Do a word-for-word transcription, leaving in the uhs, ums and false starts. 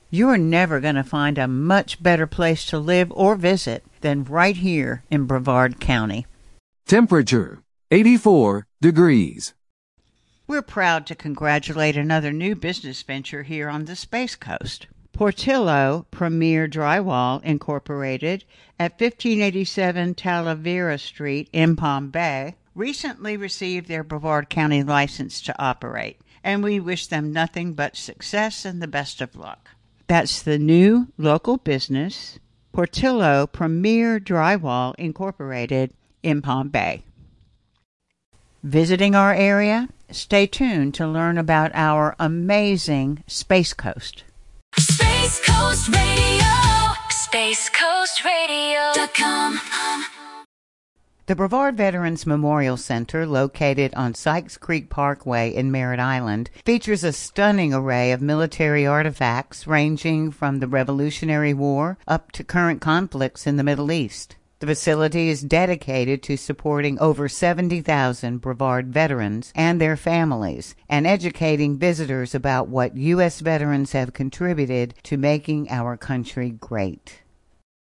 You're never going to find a much better place to live or visit than right here in Brevard County. Temperature, eighty-four degrees. We're proud to congratulate another new business venture here on the Space Coast. Portillo Premier Drywall Incorporated at fifteen eighty-seven Talavera Street in Palm Bay recently received their Brevard County license to operate, and we wish them nothing but success and the best of luck. That's the new local business, Portillo Premier Drywall Incorporated in Palm Bay. Visiting our area? Stay tuned to learn about our amazing Space Coast. Space Coast Radio, space coast radio dot com. The Brevard Veterans Memorial Center, located on Sykes Creek Parkway in Merritt Island, features a stunning array of military artifacts ranging from the Revolutionary War up to current conflicts in the Middle East. The facility is dedicated to supporting over seventy thousand Brevard veterans and their families and educating visitors about what U S veterans have contributed to making our country great.